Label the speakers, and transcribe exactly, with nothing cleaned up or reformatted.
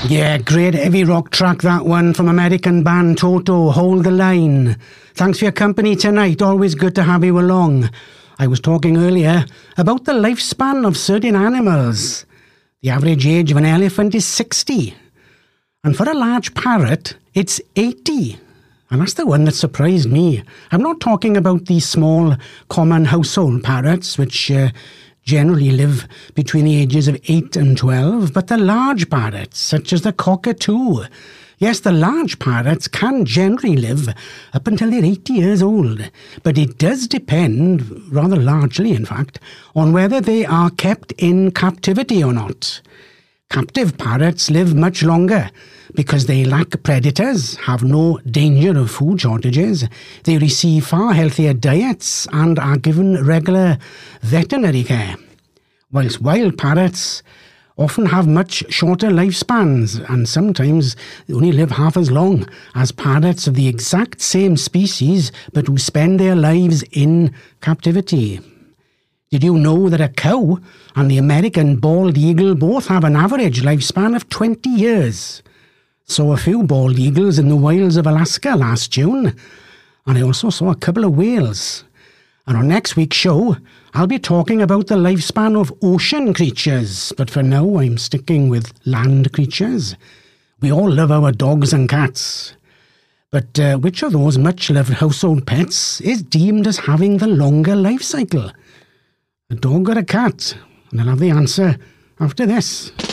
Speaker 1: Yeah, great heavy rock track, that one, from American band Toto, Hold the Line. Thanks for your company tonight. Always good to have you along. I was talking earlier about the lifespan of certain animals. The average age of an elephant is sixty. And for a large parrot, it's eighty. And that's the one that surprised me. I'm not talking about these small, common household parrots, which uh, generally live between the ages of eight and twelve, but the large parrots, such as the cockatoo. Yes, the large parrots can generally live up until they're eighty years old, but it does depend, rather largely in fact, on whether they are kept in captivity or not. Captive parrots live much longer because they lack predators, have no danger of food shortages, they receive far healthier diets and are given regular veterinary care. Whilst wild parrots often have much shorter lifespans and sometimes they only live half as long as parrots of the exact same species but who spend their lives in captivity. Did you know that a cow and the American bald eagle both have an average lifespan of twenty years? Saw a few bald eagles in the wilds of Alaska last June, and I also saw a couple of whales. And on next week's show, I'll be talking about the lifespan of ocean creatures, but for now I'm sticking with land creatures. We all love our dogs and cats. But uh, which of those much-loved household pets is deemed as having the longer life cycle? A dog or a cat? And I'll have the answer after this.